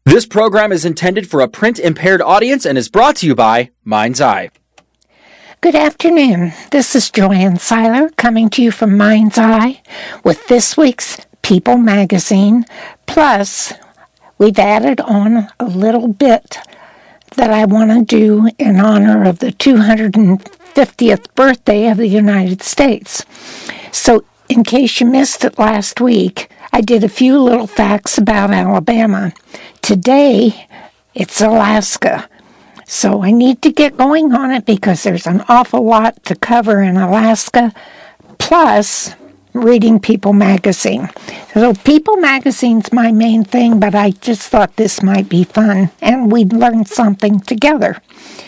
This program is intended for a print-impaired audience and is brought to you by Mind's Eye. Good afternoon. This is Joanne Seiler coming to you from Mind's Eye with this week's People magazine. Plus, we've added on a little bit that I want to do in honor of the 250th birthday of the United States. So, in case you missed it last week, I did a few little facts about Alabama. Today, it's Alaska. So I need to get going on it because there's an awful lot to cover in Alaska, plus reading People magazine. So People magazine's my main thing, but I just thought this might be fun, and we'd learn something together.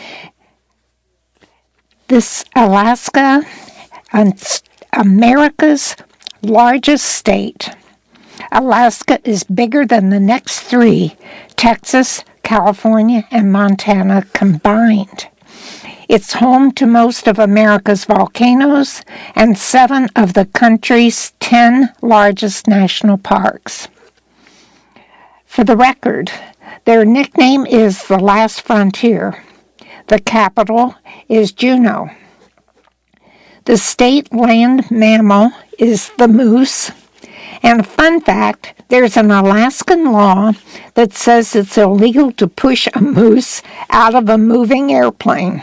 This Alaska, America's largest state. Alaska is bigger than the next three, Texas, California, and Montana combined. It's home to most of America's volcanoes and 7 of the country's 10 largest national parks. For the record, their nickname is the Last Frontier. The capital is Juneau. The state land mammal is the moose. And a fun fact, there's an Alaskan law that says it's illegal to push a moose out of a moving airplane.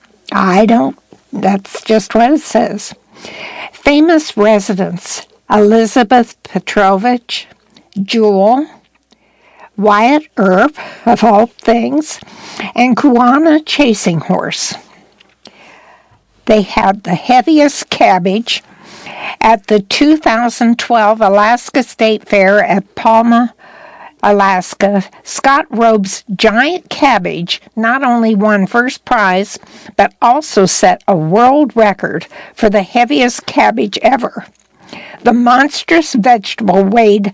That's just what it says. Famous residents, Elizabeth Petrovich, Jewel, Wyatt Earp, of all things, and Kuana Chasing Horse. They had the heaviest cabbage at the 2012 Alaska State Fair at Palma, Alaska. Scott Robe's giant cabbage not only won first prize, but also set a world record for the heaviest cabbage ever. The monstrous vegetable weighed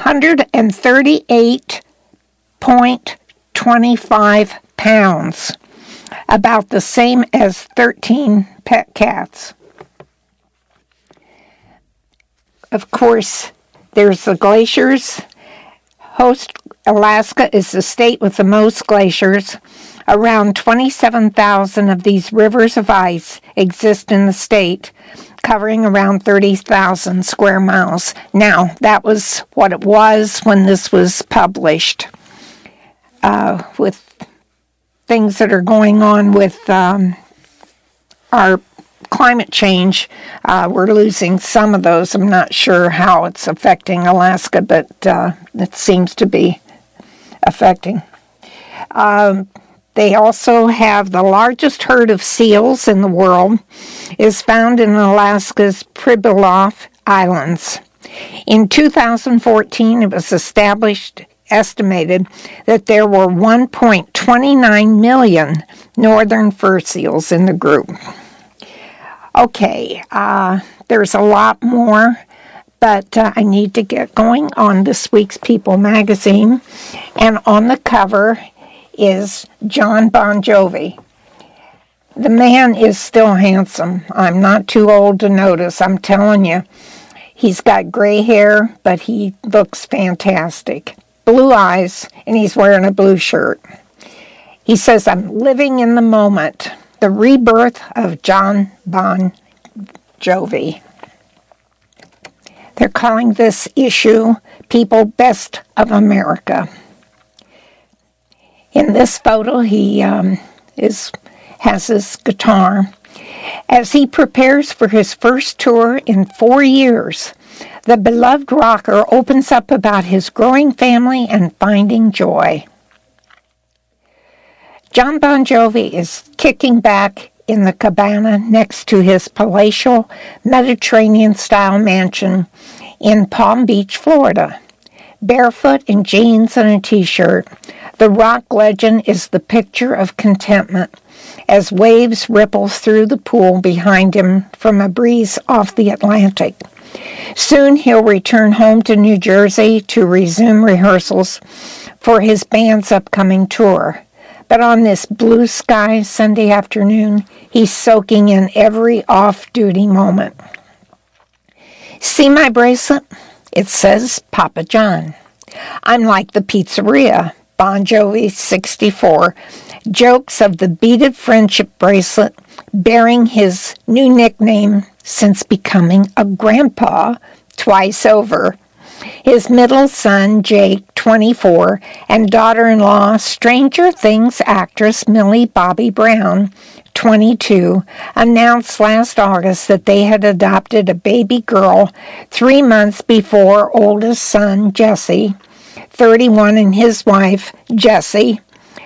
138.25 pounds, about the same as 13 pet cats. Of course, there's the glaciers. Alaska is the state with the most glaciers. Around 27,000 of these rivers of ice exist in the state, covering around 30,000 square miles. Now, that was what it was when this was published. With things that are going on with our climate change, we're losing some of those. I'm not sure how it's affecting Alaska, but it seems to be affecting. They also have the largest herd of seals in the world is found in Alaska's Pribilof Islands. In 2014, it was estimated that there were 1.29 million northern fur seals in the group. Okay, there's a lot more, but I need to get going on this week's People magazine. And on the cover is Jon Bon Jovi. The man is still handsome. I'm not too old to notice, I'm telling you. He's got gray hair, but he looks fantastic. Blue eyes, and he's wearing a blue shirt. He says, "I'm living in the moment. The rebirth of Jon Bon Jovi." They're calling this issue People Best of America. In this photo, he has his guitar. As he prepares for his first tour in 4 years, the beloved rocker opens up about his growing family and finding joy. Jon Bon Jovi is kicking back in the cabana next to his palatial Mediterranean-style mansion in Palm Beach, Florida. Barefoot in jeans and a t-shirt, the rock legend is the picture of contentment as waves ripple through the pool behind him from a breeze off the Atlantic. Soon he'll return home to New Jersey to resume rehearsals for his band's upcoming tour. But on this blue sky Sunday afternoon, he's soaking in every off-duty moment. See my bracelet? It says Papa John. I'm like the pizzeria, Bon Jovi, 64, jokes of the beaded friendship bracelet bearing his new nickname since becoming a grandpa twice over. His middle son, Jake, 24, and daughter-in-law, Stranger Things actress Millie Bobby Brown, 22, announced last August that they had adopted a baby girl 3 months before oldest son, Jesse, 31, and his wife, Jessie,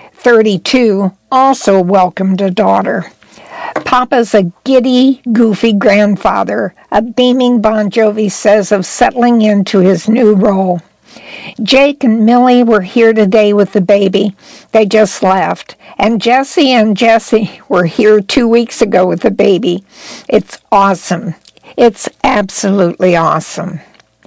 32, also welcomed a daughter. Papa's a giddy, goofy grandfather, a beaming Bon Jovi says of settling into his new role. Jake and Millie were here today with the baby. They just left. And Jessie were here 2 weeks ago with the baby. It's awesome. It's absolutely awesome.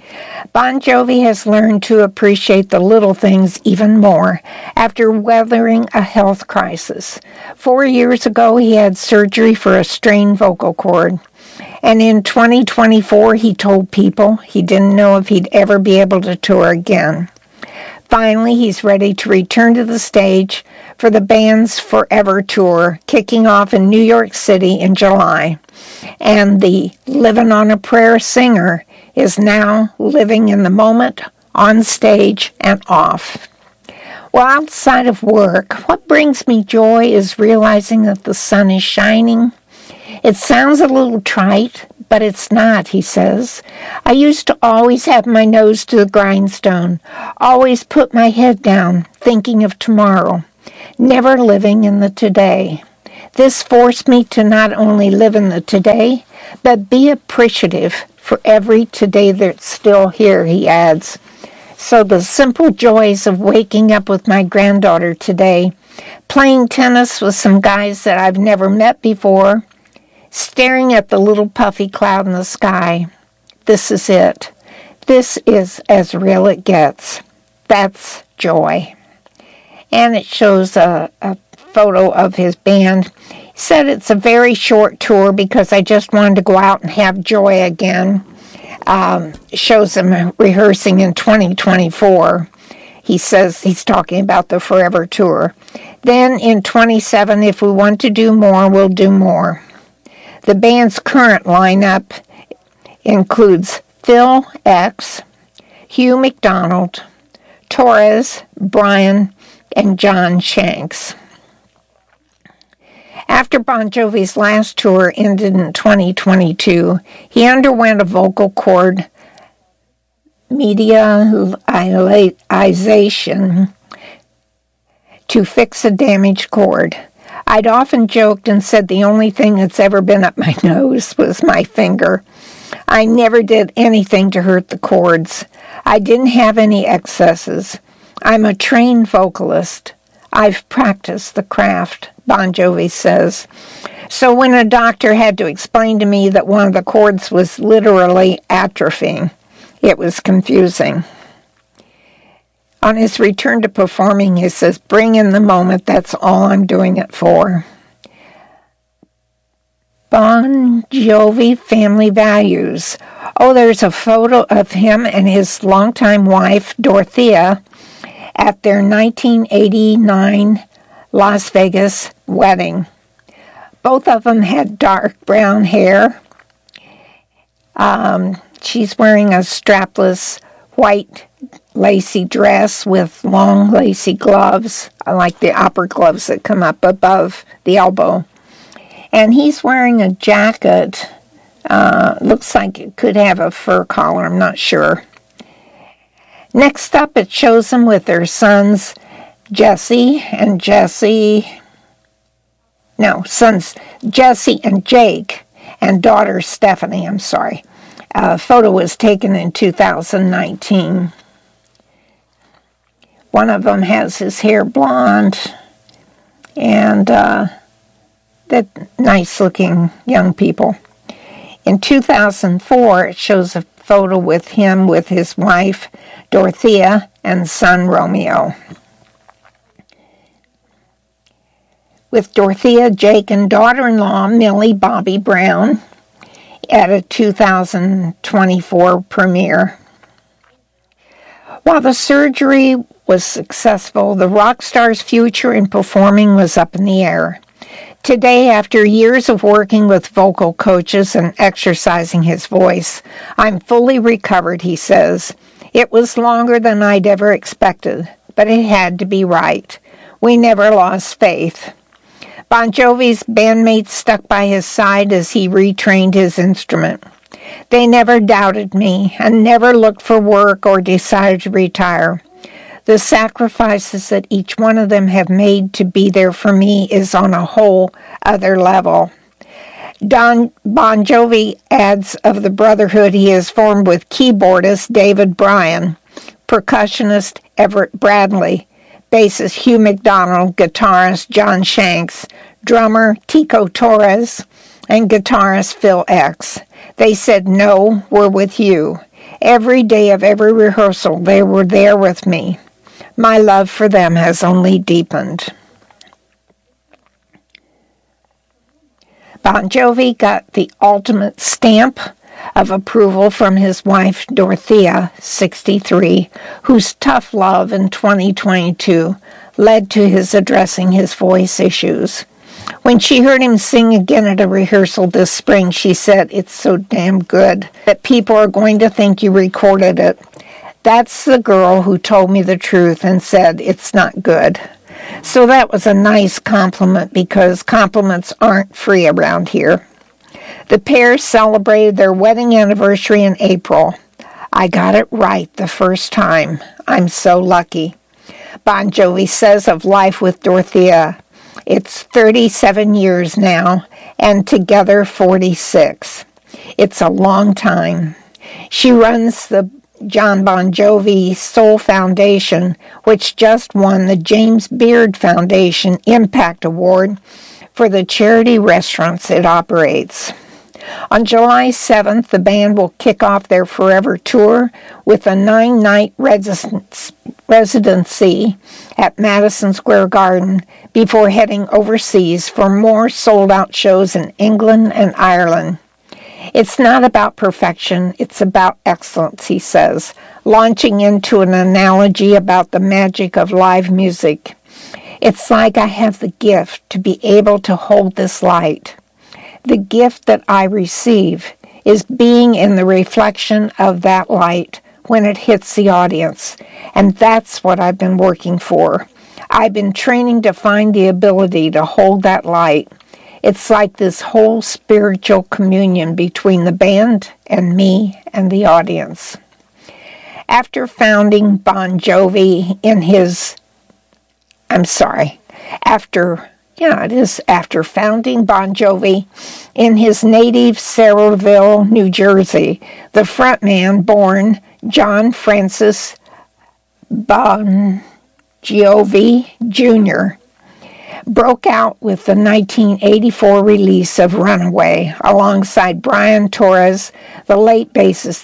Bon Jovi has learned to appreciate the little things even more after weathering a health crisis. 4 years ago, he had surgery for a strained vocal cord. And in 2024, he told people he didn't know if he'd ever be able to tour again. Finally, he's ready to return to the stage for the band's Forever Tour, kicking off in New York City in July. And the Living on a Prayer singer is now living in the moment, on stage and off. Well, outside of work, what brings me joy is realizing that the sun is shining. It sounds a little trite, but it's not, he says. I used to always have my nose to the grindstone, always put my head down, thinking of tomorrow, never living in the today. This forced me to not only live in the today, but be appreciative for every today that's still here, he adds. So the simple joys of waking up with my granddaughter today, playing tennis with some guys that I've never met before, staring at the little puffy cloud in the sky. This is it. This is as real it gets. That's joy. And it shows a photo of his band. He said it's a very short tour because I just wanted to go out and have joy again. Shows them rehearsing in 2024. He says he's talking about the Forever Tour. Then in 27, if we want to do more, we'll do more. The band's current lineup includes Phil X, Hugh McDonald, Torres, Brian, and John Shanks. After Bon Jovi's last tour ended in 2022, he underwent a vocal cord medialization to fix a damaged cord. I'd often joked and said the only thing that's ever been up my nose was my finger. I never did anything to hurt the cords. I didn't have any excesses. I'm a trained vocalist. I've practiced the craft, Bon Jovi says. So when a doctor had to explain to me that one of the cords was literally atrophying, it was confusing. On his return to performing, he says, bring in the moment, that's all I'm doing it for. Bon Jovi family values. Oh, there's a photo of him and his longtime wife, Dorothea, at their 1989 Las Vegas wedding. Both of them had dark brown hair. She's wearing a strapless white lacy dress with long lacy gloves, like the opera gloves that come up above the elbow. And he's wearing a jacket, looks like it could have a fur collar, I'm not sure. Next up, it shows them with their sons, Jesse and Jake, and daughter Stephanie, A photo was taken in 2019. One of them has his hair blonde, and they're nice-looking young people. In 2004, it shows a photo with him with his wife, Dorothea, and son, Romeo. With Dorothea, Jake, and daughter-in-law, Millie Bobby Brown, at a 2024 premiere. While the surgery was successful, the rock star's future in performing was up in the air. Today, after years of working with vocal coaches and exercising his voice, I'm fully recovered, he says. It was longer than I'd ever expected, but it had to be right. We never lost faith. Bon Jovi's bandmates stuck by his side as he retrained his instrument. They never doubted me and never looked for work or decided to retire. The sacrifices that each one of them have made to be there for me is on a whole other level. Bon Jovi adds of the brotherhood he has formed with keyboardist David Bryan, percussionist Everett Bradley, bassist Hugh McDonald, guitarist John Shanks, drummer Tico Torres, and guitarist Phil X. They said, "No, we're with you." Every day of every rehearsal, they were there with me. My love for them has only deepened. Bon Jovi got the ultimate stamp of approval from his wife Dorothea, 63, whose tough love in 2022 led to his addressing his voice issues. When she heard him sing again at a rehearsal this spring, she said, "It's so damn good that people are going to think you recorded it. That's the girl who told me the truth and said it's not good." So that was a nice compliment because compliments aren't free around here. The pair celebrated their wedding anniversary in April. I got it right the first time. I'm so lucky. Bon Jovi says of life with Dorothea, "It's 37 years now, and together 46. It's a long time." She runs the John Bon Jovi Soul Foundation, which just won the James Beard Foundation Impact Award for the charity restaurants it operates. On July 7th, the band will kick off their Forever Tour with a 9-night residency at Madison Square Garden before heading overseas for more sold-out shows in England and Ireland. It's not about perfection, it's about excellence, he says, launching into an analogy about the magic of live music. It's like I have the gift to be able to hold this light. The gift that I receive is being in the reflection of that light when it hits the audience, and that's what I've been working for. I've been training to find the ability to hold that light. It's like this whole spiritual communion between the band and me and the audience. After founding Bon Jovi in his... after founding Bon Jovi in his native Sayreville, New Jersey, the frontman, born John Francis Bon Jovi Jr., broke out with the 1984 release of Runaway, alongside Brian Torres, the late bassist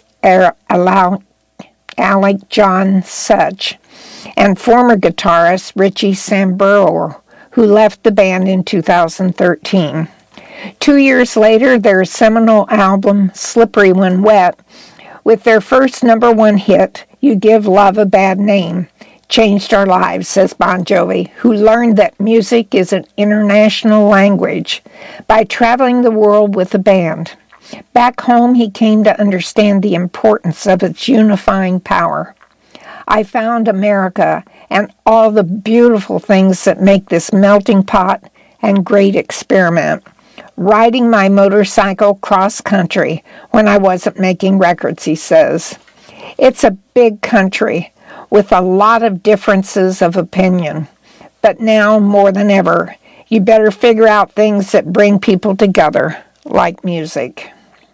Alec John Such, and former guitarist Richie Sambora, who left the band in 2013. 2 years later, their seminal album, Slippery When Wet, with their first #1 hit, You Give Love a Bad Name, changed our lives, says Bon Jovi, who learned that music is an international language by traveling the world with the band. Back home, he came to understand the importance of its unifying power. I found America and all the beautiful things that make this melting pot and great experiment. Riding my motorcycle cross-country when I wasn't making records, he says. It's a big country with a lot of differences of opinion. But now, more than ever, you better figure out things that bring people together, like music.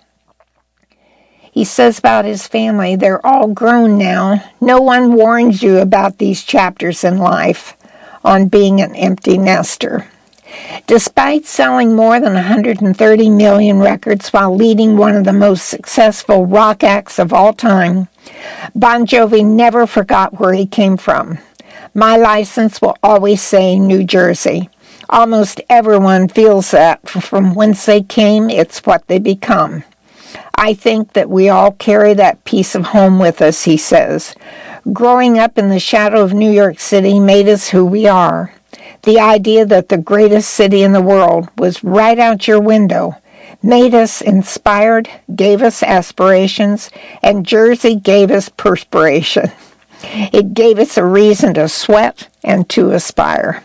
He says about his family, they're all grown now. No one warns you about these chapters in life on being an empty nester. Despite selling more than 130 million records while leading one of the most successful rock acts of all time, Bon Jovi never forgot where he came from. My license will always say New Jersey. Almost everyone feels that from whence they came, it's what they become. I think that we all carry that piece of home with us, he says. Growing up in the shadow of New York City made us who we are. The idea that the greatest city in the world was right out your window made us inspired, gave us aspirations, and Jersey gave us perspiration. It gave us a reason to sweat and to aspire.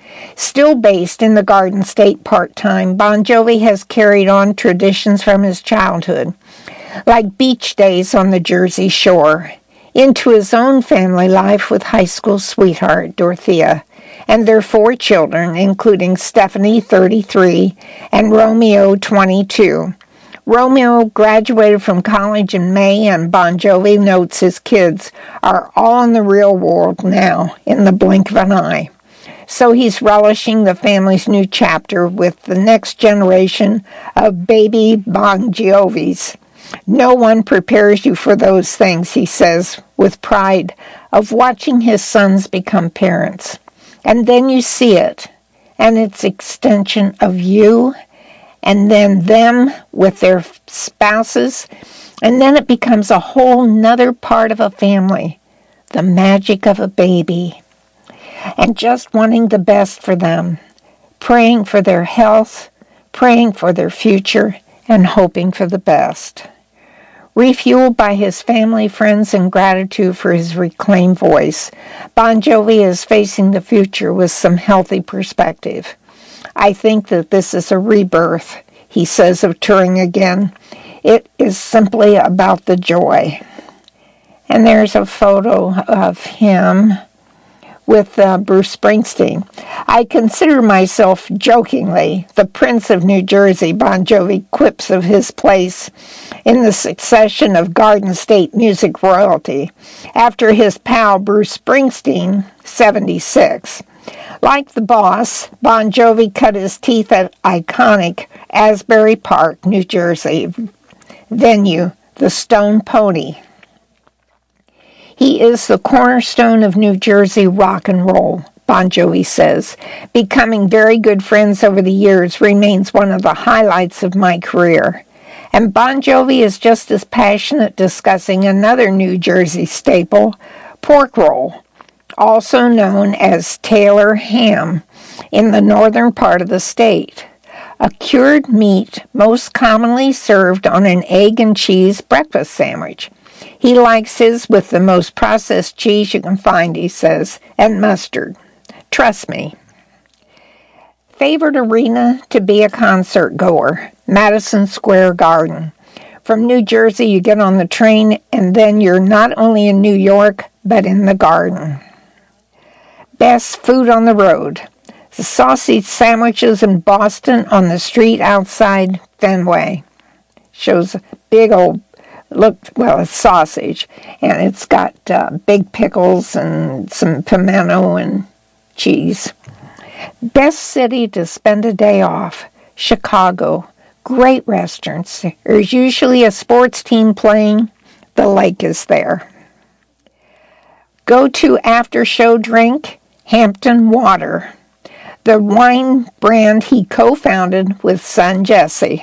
Still based in the Garden State part-time, Bon Jovi has carried on traditions from his childhood, like beach days on the Jersey Shore, into his own family life with high school sweetheart Dorothea, and their 4 children, including Stephanie, 33, and Romeo, 22. Romeo graduated from college in May, and Bon Jovi notes his kids are all in the real world now, in the blink of an eye. So he's relishing the family's new chapter with the next generation of baby Bon Jovis. No one prepares you for those things, he says, with pride of watching his sons become parents. And then you see it, and it's extension of you, and then them with their spouses, and then it becomes a whole nother part of a family, the magic of a baby. And just wanting the best for them, praying for their health, praying for their future, and hoping for the best. Refueled by his family, friends, and gratitude for his reclaimed voice, Bon Jovi is facing the future with some healthy perspective. I think that this is a rebirth, he says of touring again. It is simply about the joy. And there's a photo of him with Bruce Springsteen. I consider myself jokingly the Prince of New Jersey, Bon Jovi quips of his place in the succession of Garden State music royalty after his pal Bruce Springsteen, 76. Like the boss, Bon Jovi cut his teeth at iconic Asbury Park, New Jersey venue, the Stone Pony. He is the cornerstone of New Jersey rock and roll, Bon Jovi says. Becoming very good friends over the years remains one of the highlights of my career. And Bon Jovi is just as passionate discussing another New Jersey staple, pork roll, also known as Taylor ham, in the northern part of the state. A cured meat most commonly served on an egg and cheese breakfast sandwich. He likes his with the most processed cheese you can find, he says, and mustard. Trust me. Favorite arena to be a concert goer, Madison Square Garden. From New Jersey, you get on the train, and then you're not only in New York, but in the Garden. Best food on the road. The sausage sandwiches in Boston on the street outside Fenway. Shows a big old it's sausage, and it's got big pickles and some pimento and cheese. Best city to spend a day off, Chicago. Great restaurants. There's usually a sports team playing. The lake is there. Go to after-show drink, Hampton Water, the wine brand he co-founded with son Jesse.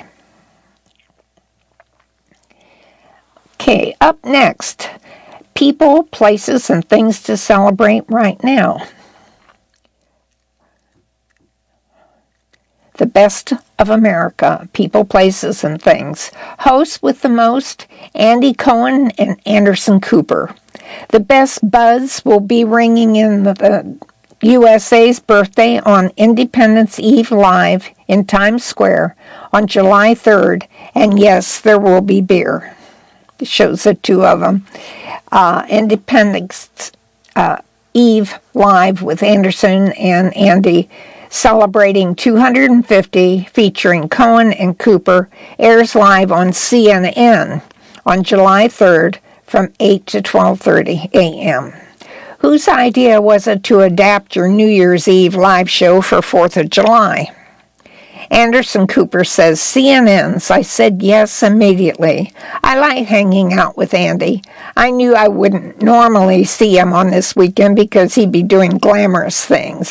Okay, up next, people, places, and things to celebrate right now. The best of America, people, places, and things. Hosts with the most, Andy Cohen and Anderson Cooper. The best buzz will be ringing in the USA's birthday on Independence Eve Live in Times Square on July 3rd, and yes, there will be beer. It shows the 2 of them. Independence Eve Live with Anderson and Andy, celebrating 250, featuring Cohen and Cooper, airs live on CNN on July 3rd from 8 to 12:30 a.m. Whose idea was it to adapt your New Year's Eve live show for 4th of July? Anderson Cooper says, CNN's. I said yes immediately. I like hanging out with Andy. I knew I wouldn't normally see him on this weekend because he'd be doing glamorous things.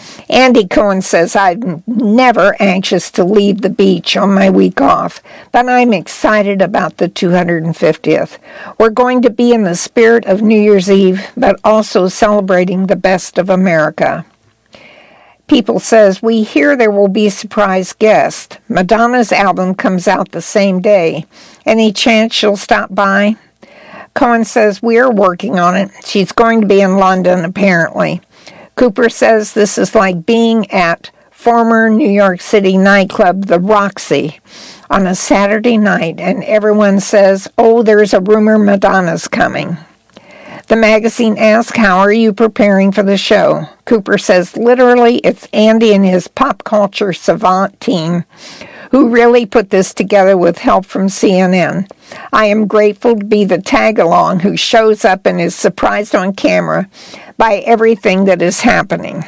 Andy Cohen says, I'm never anxious to leave the beach on my week off, but I'm excited about the 250th. We're going to be in the spirit of New Year's Eve, but also celebrating the best of America. People says, we hear there will be surprise guests. Madonna's album comes out the same day. Any chance she'll stop by? Cohen says, we're working on it. She's going to be in London, apparently. Cooper says this is like being at former New York City nightclub, the Roxy, on a Saturday night, and everyone says, oh, there's a rumor Madonna's coming. The magazine asks, how are you preparing for the show? Cooper says, literally, it's Andy and his pop culture savant team who really put this together with help from CNN. I am grateful to be the tag-along who shows up and is surprised on camera by everything that is happening.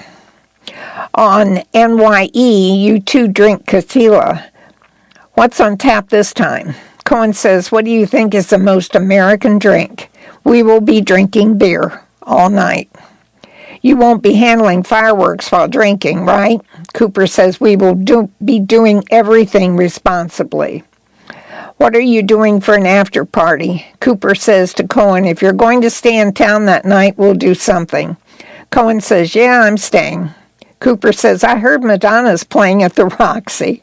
On NYE, you two drink tequila. What's on tap this time? Cohen says, what do you think is the most American drink? We will be drinking beer all night. You won't be handling fireworks while drinking, right? Cooper says we will be doing everything responsibly. What are you doing for an after party? Cooper says to Cohen, if you're going to stay in town that night, we'll do something. Cohen says, yeah, I'm staying. Cooper says, I heard Madonna's playing at the Roxy.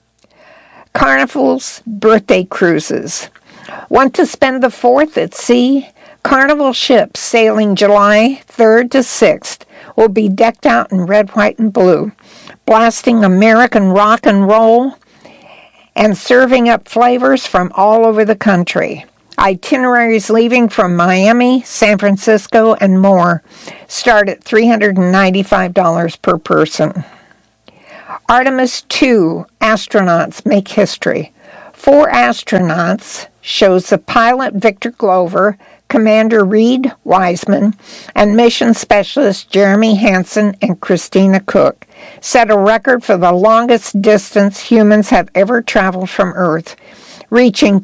Carnival's birthday cruises. Want to spend the 4th at sea? Carnival ships sailing July 3rd to 6th will be decked out in red, white, and blue, blasting American rock and roll and serving up flavors from all over the country. Itineraries leaving from Miami, San Francisco, and more start at $395 per person. Artemis II astronauts make history. 4 astronauts shows the pilot Victor Glover, Commander Reed Wiseman, and mission specialist Jeremy Hansen and Christina Cook set a record for the longest distance humans have ever traveled from Earth, reaching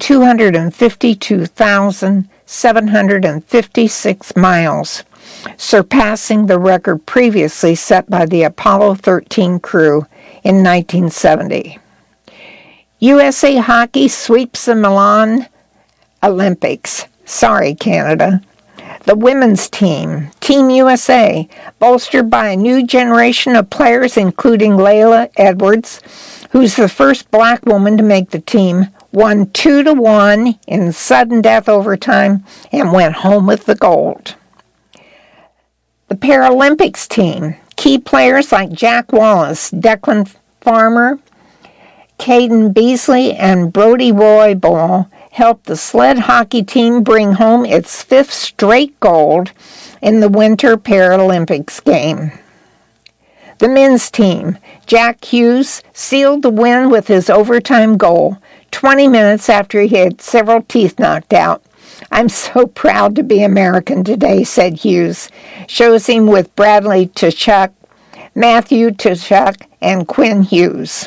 252,756 miles, surpassing the record previously set by the Apollo 13 crew in 1970. USA Hockey sweeps the Milan Olympics. Sorry, Canada. The women's team, Team USA, bolstered by a new generation of players including Layla Edwards, who's the first black woman to make the team, won 2-1 in sudden death overtime and went home with the gold. The Paralympics team, key players like Jack Wallace, Declan Farmer, Caden Beasley, and Brody Roybal helped the sled hockey team bring home its 5th straight gold in the Winter Paralympics game. The men's team, Jack Hughes, sealed the win with his overtime goal 20 minutes after he had several teeth knocked out. I'm so proud to be American today, said Hughes. Shows him with Bradley Tkachuk, Matthew Tkachuk, and Quinn Hughes.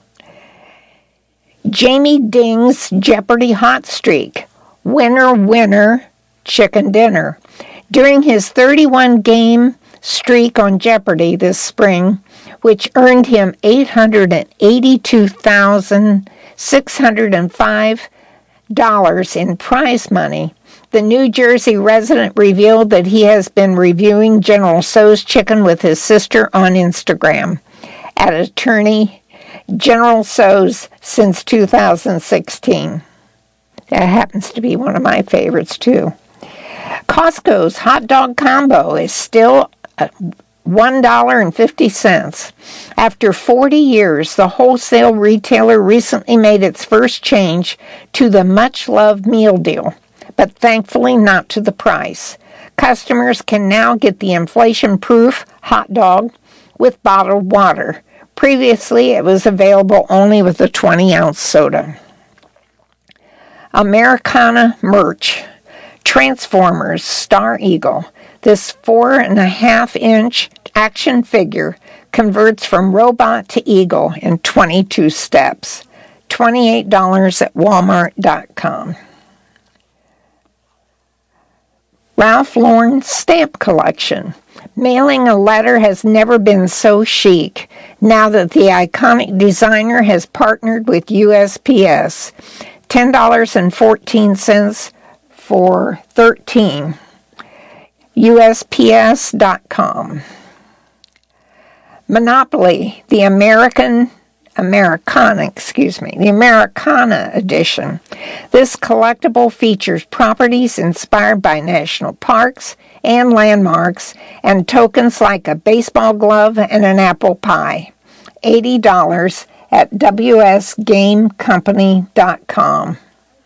Jamie Ding's Jeopardy hot streak. Winner, winner, chicken dinner. During his 31-game streak on Jeopardy this spring, which earned him $882,605 in prize money, the New Jersey resident revealed that he has been reviewing General Tso's chicken with his sister on Instagram at attorney General Tso's since 2016. That happens to be one of my favorites, too. Costco's hot dog combo is still $1.50. After 40 years, the wholesale retailer recently made its first change to the much-loved meal deal, but thankfully not to the price. Customers can now get the inflation-proof hot dog with bottled water. Previously, it was available only with a 20-ounce soda. Americana merch. Transformers Star Eagle. This 4.5-inch action figure converts from robot to eagle in 22 steps. $28 at Walmart.com. Ralph Lauren stamp collection. Mailing a letter has never been so chic now that the iconic designer has partnered with USPS. $10.14 for 13. USPS.com. Monopoly, the Americana edition. This collectible features properties inspired by national parks and landmarks and tokens like a baseball glove and an apple pie. $80 at WSGameCompany.com.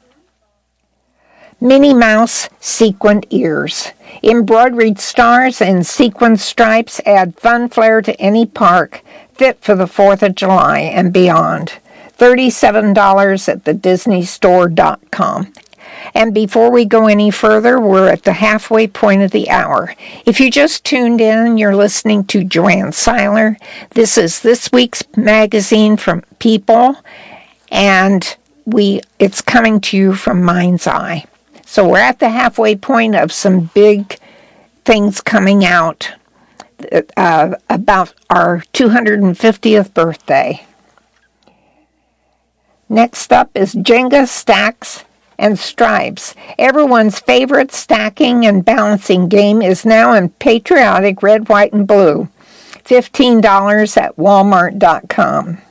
Minnie Mouse sequined ears. Embroidered stars and sequined stripes add fun flair to any park, fit for the 4th of July and beyond. $37 at thedisneystore.com. And before we go any further, we're at the halfway point of the hour. If you just tuned in, you're listening to Joanne Seiler. This is this week's magazine from People, and it's coming to you from Mind's Eye. So we're at the halfway point of some big things coming out about our 250th birthday. Next up is Jenga Stacks and Stripes. Everyone's favorite stacking and balancing game is now in patriotic red, white, and blue. $15 at Walmart.com.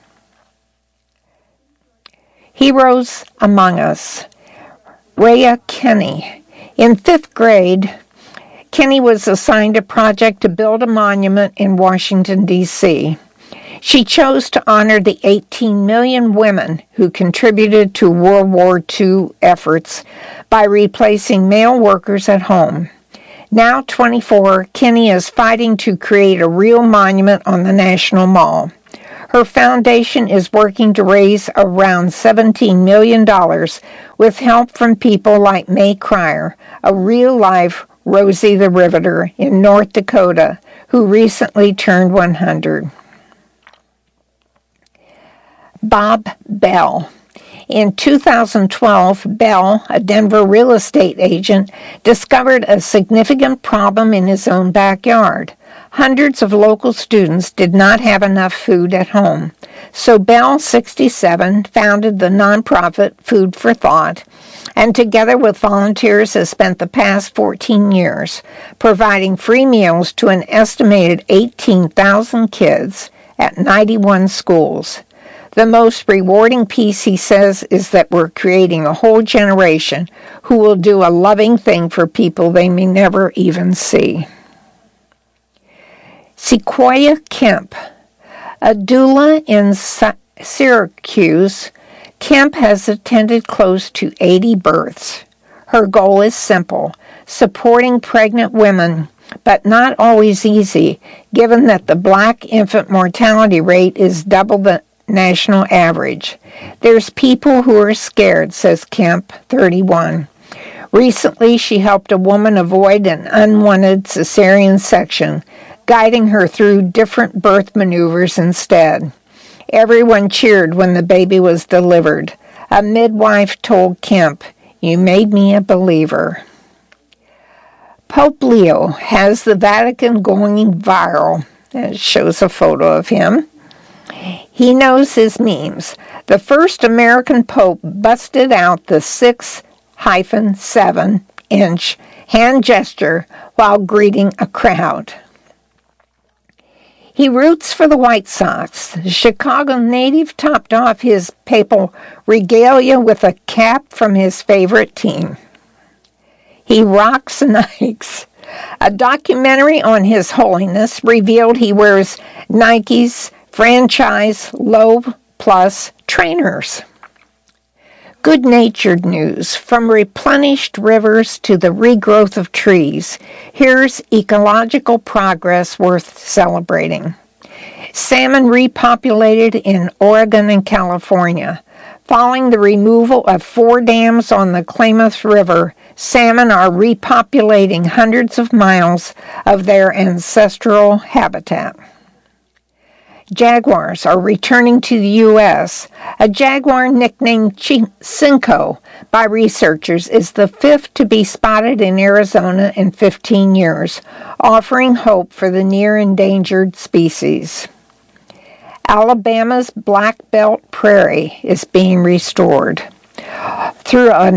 Heroes Among Us. Rhea Kenny. In 5th grade, Kenny was assigned a project to build a monument in Washington, D.C. She chose to honor the 18 million women who contributed to World War II efforts by replacing male workers at home. Now 24, Kenny is fighting to create a real monument on the National Mall. Her foundation is working to raise around $17 million with help from people like May Cryer, a real-life Rosie the Riveter in North Dakota, who recently turned 100. Bob Bell. In 2012, Bell, a Denver real estate agent, discovered a significant problem in his own backyard. Hundreds of local students did not have enough food at home. So Bell, 67, founded the nonprofit Food for Thought, and together with volunteers has spent the past 14 years providing free meals to an estimated 18,000 kids at 91 schools. The most rewarding piece, he says, is that we're creating a whole generation who will do a loving thing for people they may never even see. Sequoia Kemp. A doula in Syracuse, Kemp has attended close to 80 births. Her goal is simple, supporting pregnant women, but not always easy, given that the Black infant mortality rate is double the national average. There's people who are scared, says Kemp, 31. Recently, she helped a woman avoid an unwanted cesarean section, guiding her through different birth maneuvers instead. Everyone cheered when the baby was delivered. A midwife told Kemp, "You made me a believer." Pope Leo has the Vatican going viral. It shows a photo of him. He knows his memes. The first American pope busted out the 6-7-inch hand gesture while greeting a crowd. He roots for the White Sox. The Chicago native topped off his papal regalia with a cap from his favorite team. He rocks Nikes. A documentary on His Holiness revealed he wears Nike's franchise Low Plus trainers. Good-natured news. From replenished rivers to the regrowth of trees, here's ecological progress worth celebrating. Salmon repopulated in Oregon and California. Following the removal of 4 dams on the Klamath River, salmon are repopulating hundreds of miles of their ancestral habitat. Jaguars are returning to the U.S. A jaguar nicknamed Cinco by researchers is the fifth to be spotted in Arizona in 15 years, offering hope for the near-endangered species. Alabama's Black Belt Prairie is being restored. Through a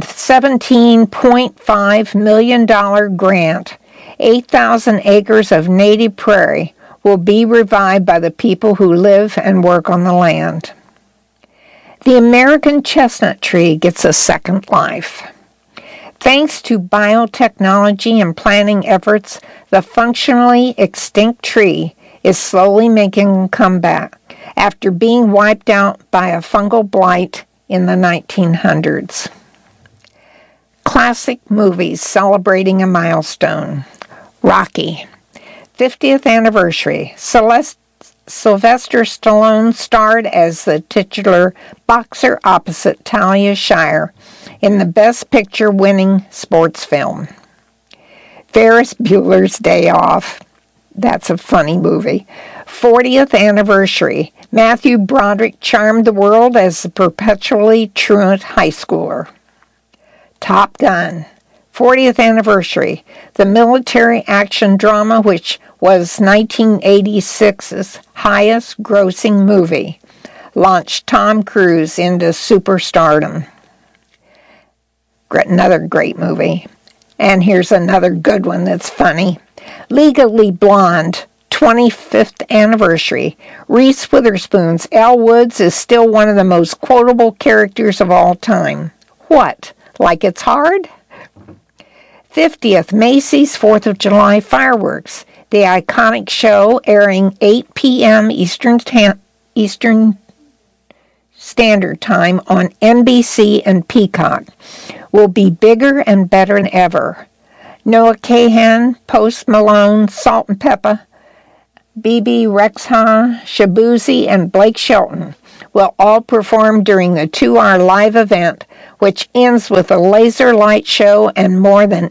$17.5 million grant, 8,000 acres of native prairie will be revived by the people who live and work on the land. The American chestnut tree gets a second life. Thanks to biotechnology and planting efforts, the functionally extinct tree is slowly making a comeback after being wiped out by a fungal blight in the 1900s. Classic movies celebrating a milestone. Rocky, 50th anniversary. Sylvester Stallone starred as the titular boxer opposite Talia Shire in the Best Picture winning sports film. Ferris Bueller's Day Off. That's a funny movie. 40th anniversary. Matthew Broderick charmed the world as the perpetually truant high schooler. Top Gun. 40th anniversary. The military action drama which was 1986's highest grossing movie, launched Tom Cruise into superstardom. Another great movie. And here's another good one that's funny. Legally Blonde, 25th anniversary. Reese Witherspoon's Elle Woods is still one of the most quotable characters of all time. What? Like it's hard? 50th Macy's 4th of July fireworks. The iconic show, airing 8 p.m. Eastern Standard Time on NBC and Peacock, will be bigger and better than ever. Noah Kahan, Post Malone, Salt and Pepper, BB Rexha, Shabuzi, and Blake Shelton will all perform during the 2-hour live event, which ends with a laser light show and more than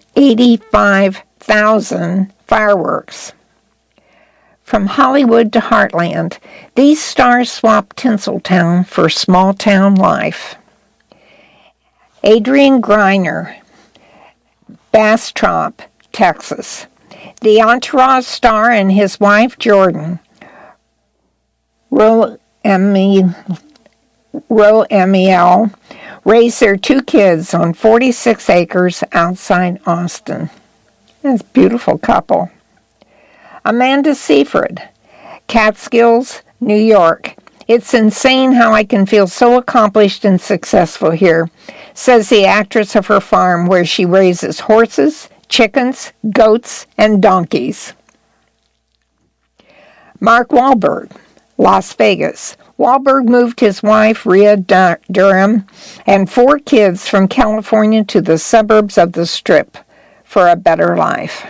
85,000 fireworks. From Hollywood to Heartland, these stars swap Tinseltown for small-town life. Adrian Grenier, Bastrop, Texas. The Entourage star and his wife, Jordan, Roe Emiel, raised their 2 kids on 46 acres outside Austin. That's a beautiful couple. Amanda Seyfried, Catskills, New York. It's insane how I can feel so accomplished and successful here, says the actress of her farm where she raises horses, chickens, goats, and donkeys. Mark Wahlberg, Las Vegas. Wahlberg moved his wife, Rhea Durham, and 4 kids from California to the suburbs of the Strip for a better life.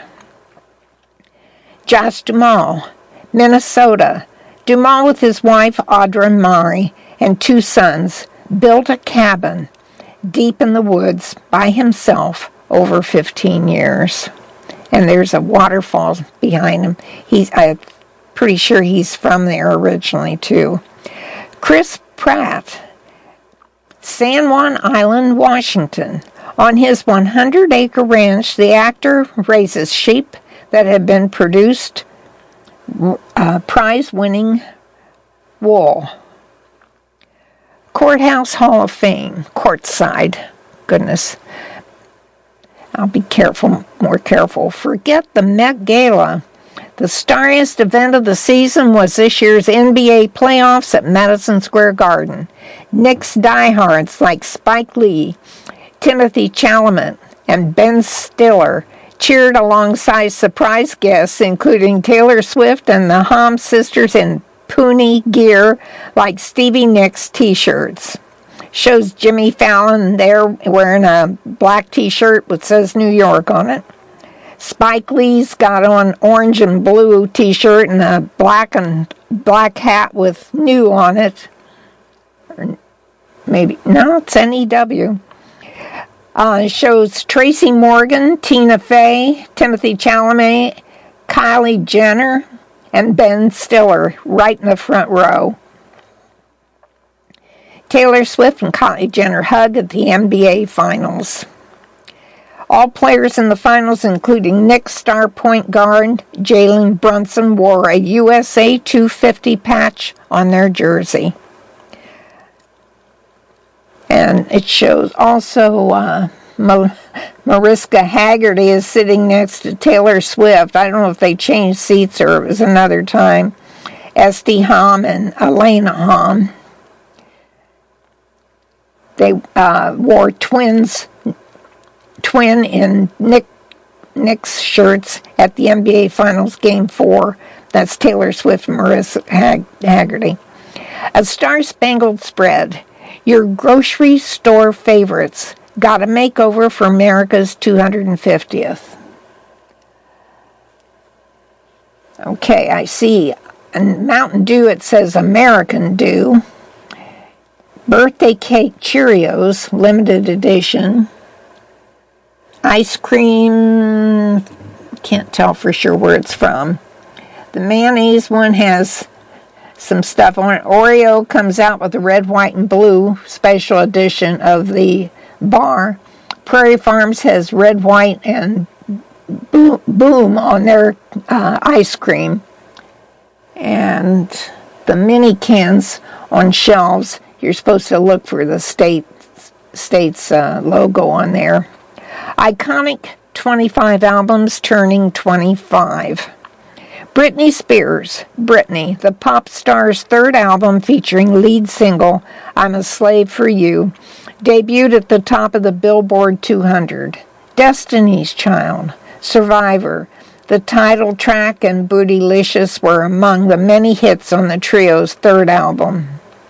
Josh Duhamel, Minnesota. Duhamel, with his wife, Audra Mari, and 2 sons, built a cabin deep in the woods by himself over 15 years. And there's a waterfall behind him. I'm pretty sure he's from there originally, too. Chris Pratt, San Juan Island, Washington. On his 100-acre ranch, the actor raises sheep that have been produced prize-winning wool. Courthouse Hall of Fame, courtside. Goodness. I'll be more careful. Forget the Met Gala. The starriest event of the season was this year's NBA playoffs at Madison Square Garden. Knicks diehards like Spike Lee, Timothy Chalamet, and Ben Stiller cheered alongside surprise guests, including Taylor Swift and the Hom sisters in Poonie gear like Stevie Nicks t-shirts. Shows Jimmy Fallon there wearing a black t-shirt which says New York on it. Spike Lee's got on orange and blue t-shirt and a black hat with new on it. Or maybe, no, it's NEW. Shows Tracy Morgan, Tina Fey, Timothy Chalamet, Kylie Jenner, and Ben Stiller right in the front row. Taylor Swift and Kylie Jenner hug at the NBA Finals. All players in the finals, including Knicks star point guard Jalen Brunson, wore a USA 250 patch on their jersey. And it shows also Mariska Hargitay is sitting next to Taylor Swift. I don't know if they changed seats or it was another time. Esty Hamm and Elena Hamm. They wore twin in Knicks shirts at the NBA Finals Game 4. That's Taylor Swift and Mariska Hargitay. A Star-Spangled Spread. Your grocery store favorites got a makeover for America's 250th. Okay, I see. In Mountain Dew, it says American Dew. Birthday Cake Cheerios, limited edition. Ice cream, can't tell for sure where it's from. The mayonnaise one has some stuff on it. Oreo comes out with a red, white, and blue special edition of the bar. Prairie Farms has red, white, and boom on their ice cream. And the mini cans on shelves, you're supposed to look for the state's logo on there. Iconic 25 albums turning 25. Britney Spears, Britney, the pop star's third album featuring lead single, I'm a Slave for You, debuted at the top of the Billboard 200. Destiny's Child, Survivor, the title track, and Bootylicious were among the many hits on the trio's third album.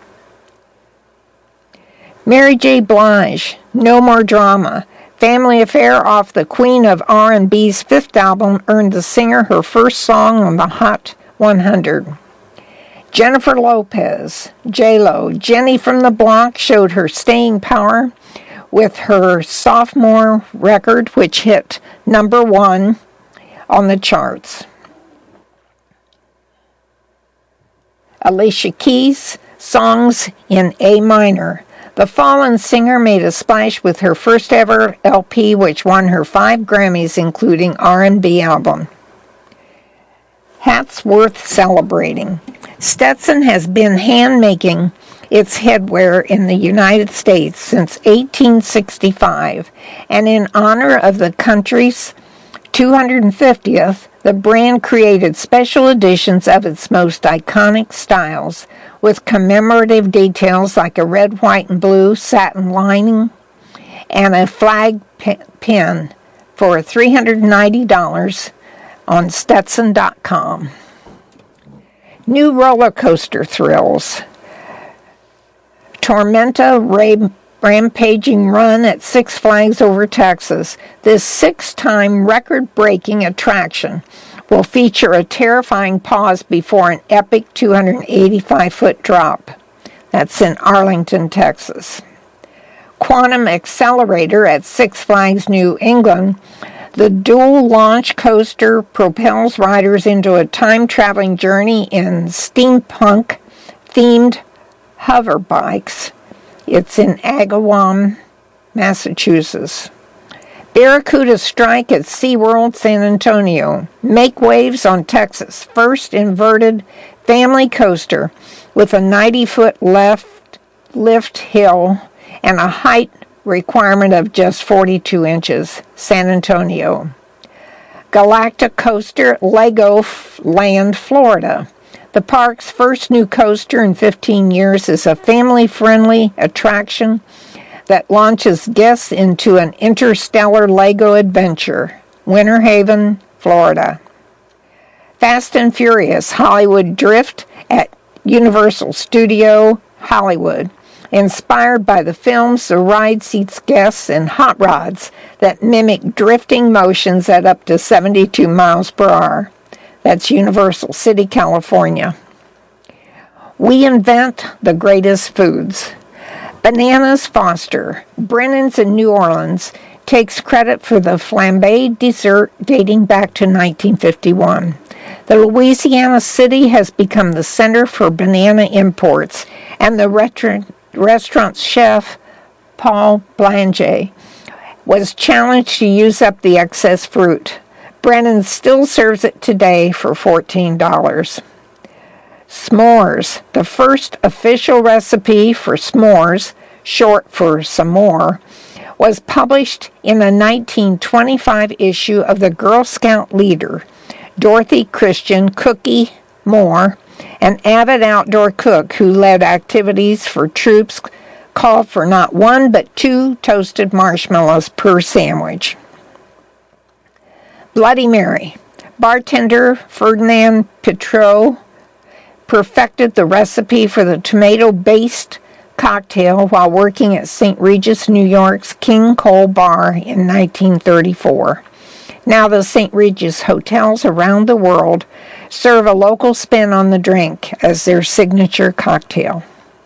Mary J. Blige, No More Drama. Family Affair off the Queen of R&B's fifth album earned the singer her first song on the Hot 100. Jennifer Lopez, J-Lo, Jenny from the Block showed her staying power with her sophomore record, which hit number 1 on the charts. Alicia Keys, Songs in A Minor. The Fallen singer made a splash with her first ever LP, which won her 5 Grammys, including R&B album. Hats worth celebrating. Stetson has been hand-making its headwear in the United States since 1865, and in honor of the country's 250th, the brand created special editions of its most iconic styles, with commemorative details like a red, white, and blue satin lining and a flag pin for $390 on Stetson.com. New roller coaster thrills. Tormenta rampaging run at Six Flags Over Texas. This 6-time record-breaking attraction will feature a terrifying pause before an epic 285-foot drop. That's in Arlington, Texas. Quantum Accelerator at Six Flags New England. The dual launch coaster propels riders into a time-traveling journey in steampunk-themed hover bikes. It's in Agawam, Massachusetts. Barracuda Strike at SeaWorld San Antonio. Make waves on Texas' first inverted family coaster with a 90-foot lift hill and a height requirement of just 42 inches. San Antonio. Galactic Coaster at Legoland, Florida. The park's first new coaster in 15 years is a family-friendly attraction that launches guests into an interstellar Lego adventure. Winter Haven, Florida. Fast and Furious Hollywood Drift at Universal Studio Hollywood. Inspired by the films, the ride seats guests in hot rods that mimic drifting motions at up to 72 miles per hour. That's Universal City, California. We invent the greatest foods. Bananas Foster, Brennan's in New Orleans, takes credit for the flambé dessert dating back to 1951. The Louisiana city has become the center for banana imports, and the restaurant's chef, Paul Blanger, was challenged to use up the excess fruit. Brennan still serves it today for $14. S'mores, the first official recipe for s'mores, short for some more, was published in a 1925 issue of the Girl Scout leader, Dorothy Christian Cookie Moore, an avid outdoor cook who led activities for troops, called for not one but 2 toasted marshmallows per sandwich. Bloody Mary. Bartender Ferdinand Pitrot perfected the recipe for the tomato-based cocktail while working at St. Regis, New York's King Cole Bar in 1934. Now the St. Regis hotels around the world serve a local spin on the drink as their signature cocktail.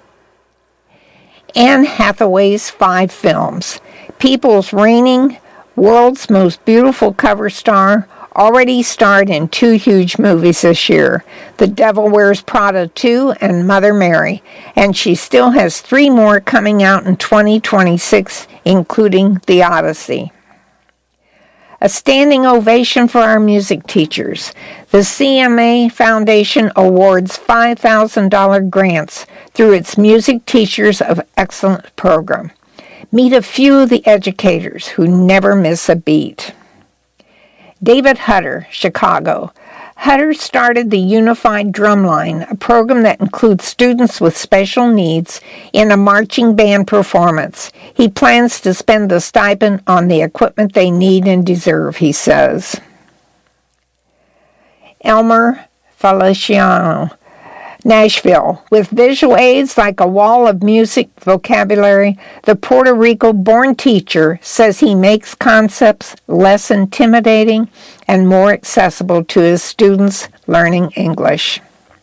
Anne Hathaway's 5 films. People's reigning, world's most beautiful cover star, already starred in 2 huge movies this year, The Devil Wears Prada 2 and Mother Mary, and she still has 3 more coming out in 2026, including The Odyssey. A standing ovation for our music teachers. The CMA Foundation awards $5,000 grants through its Music Teachers of Excellence program. Meet a few of the educators who never miss a beat. David Hutter, Chicago. Hutter started the Unified Drumline, a program that includes students with special needs in a marching band performance. He plans to spend the stipend on the equipment they need and deserve, he says. Elmer Feliciano, Nashville. With visual aids like a wall of music vocabulary, the Puerto Rico-born teacher says he makes concepts less intimidating and more accessible to his students learning English.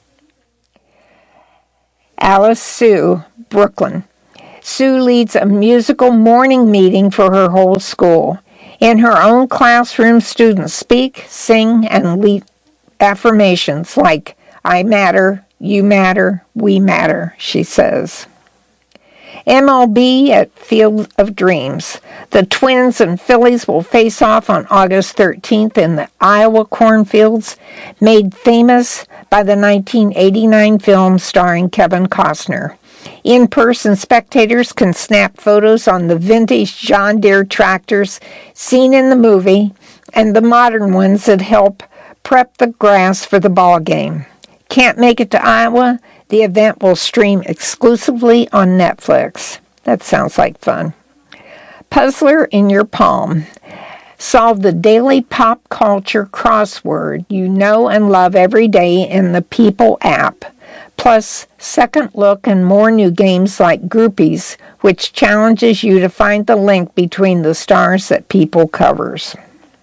Alice Sue, Brooklyn. Sue leads a musical morning meeting for her whole school. In her own classroom, students speak, sing, and lead affirmations like, I matter, you matter, we matter, she says. MLB at Field of Dreams. The Twins and Phillies will face off on August 13th in the Iowa cornfields, made famous by the 1989 film starring Kevin Costner. In-person spectators can snap photos on the vintage John Deere tractors seen in the movie and the modern ones that help prep the grass for the ball game. Can't make it to Iowa? The event will stream exclusively on Netflix. That sounds like fun. Puzzler in your palm. Solve the daily pop culture crossword you know and love every day in the People app. Plus, second look and more new games like Groupies, which challenges you to find the link between the stars that People covers.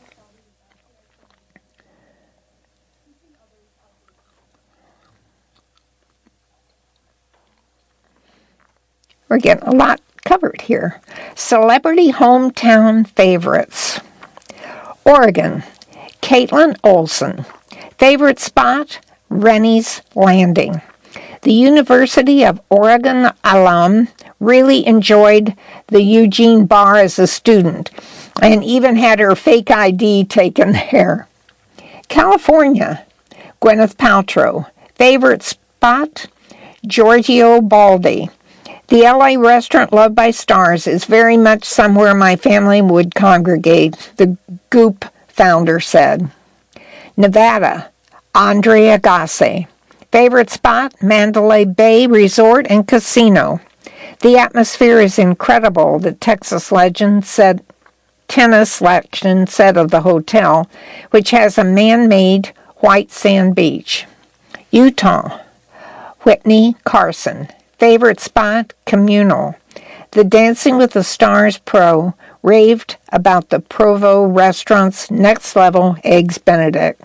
We're getting a lot covered here. Celebrity hometown favorites. Oregon, Caitlin Olsen. Favorite spot, Rennie's Landing. The University of Oregon alum really enjoyed the Eugene Bar as a student and even had her fake ID taken there. California, Gwyneth Paltrow. Favorite spot, Giorgio Baldi. The LA restaurant loved by stars is very much somewhere my family would congregate, the Goop founder said. Nevada, Andre Agassi. Favorite spot, Mandalay Bay Resort and Casino. The atmosphere is incredible, the tennis legend said of the hotel, which has a man-made white sand beach. Utah, Whitney Carson. Favorite spot, Communal. The Dancing with the Stars pro raved about the Provo restaurant's next-level Eggs Benedict.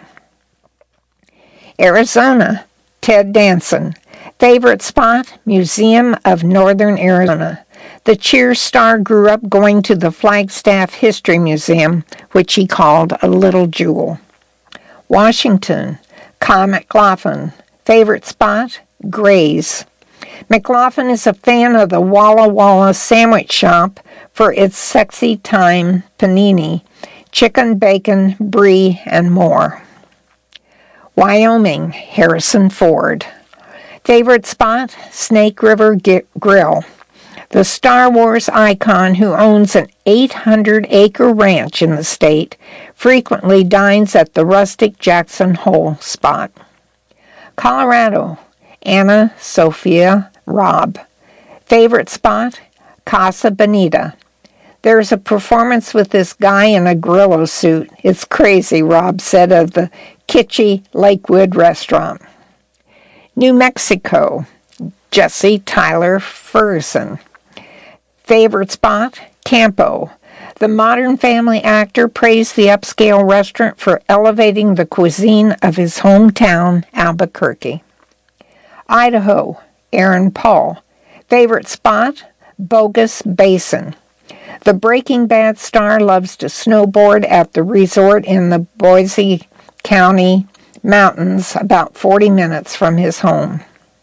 Arizona, Ted Danson. Favorite spot, Museum of Northern Arizona. The cheer star grew up going to the Flagstaff History Museum, which he called a little jewel. Washington, Kyle MacLachlan. Favorite spot? Gray's. McLaughlin is a fan of the Walla Walla Sandwich Shop for its sexy time panini, chicken, bacon, brie, and more. Wyoming, Harrison Ford. Favorite spot? Snake River Grill. The Star Wars icon who owns an 800-acre ranch in the state frequently dines at the rustic Jackson Hole spot. Colorado, Anna, Sophia, Rob. Favorite spot? Casa Bonita. There's a performance with this guy in a gorilla suit. It's crazy, Rob said of the kitschy Lakewood restaurant. New Mexico, Jesse Tyler Ferguson. Favorite spot? Campo. The Modern Family actor praised the upscale restaurant for elevating the cuisine of his hometown, Albuquerque. Idaho, Aaron Paul. Favorite spot? Bogus Basin. The Breaking Bad star loves to snowboard at the resort in the Boise County mountains about 40 minutes from his home.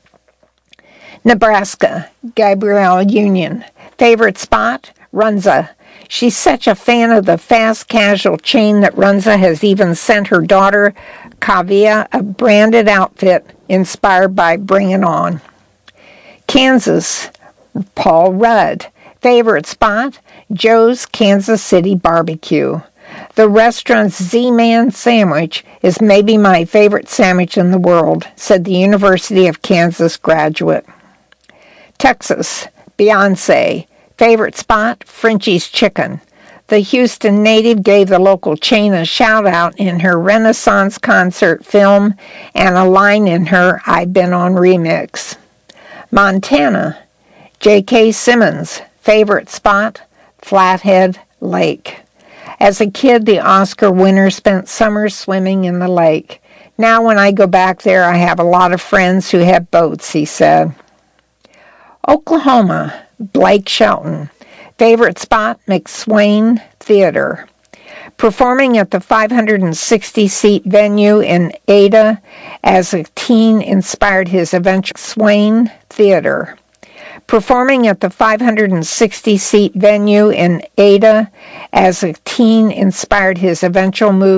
Nebraska, Gabrielle Union. Favorite spot? Runza. She's such a fan of the fast casual chain that Runza has even sent her daughter, Kavia, a branded outfit inspired by Bring It On. Kansas, Paul Rudd. Favorite spot? Joe's Kansas City Barbecue. The restaurant's Z-Man sandwich is maybe my favorite sandwich in the world, said the University of Kansas graduate. Texas, Beyonce. Favorite spot? Frenchie's Chicken. The Houston native gave the local chain a shout-out in her Renaissance concert film and a line in her I've Been On remix. Montana, J.K. Simmons. Favorite spot? Flathead Lake. As a kid, the Oscar winner spent summers swimming in the lake. Now when I go back there, I have a lot of friends who have boats, he said. Oklahoma, Blake Shelton. Favorite spot? McSwain Theater. Performing at the 560-seat venue in Ada as a teen inspired his eventual Swain Theater. Performing at the 560-seat venue in Ada as a teen inspired his eventual move